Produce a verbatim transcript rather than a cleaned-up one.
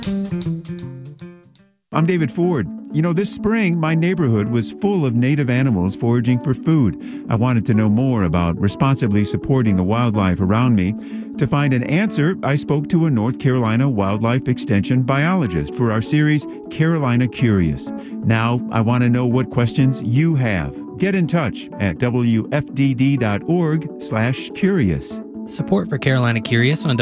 I'm David Ford. You know, this spring, my neighborhood was full of native animals foraging for food. I wanted to know more about responsibly supporting the wildlife around me. To find an answer, I spoke to a North Carolina wildlife extension biologist for our series, Carolina Curious. Now, I want to know what questions you have. Get in touch at W F D D dot org slash curious. Support for Carolina Curious on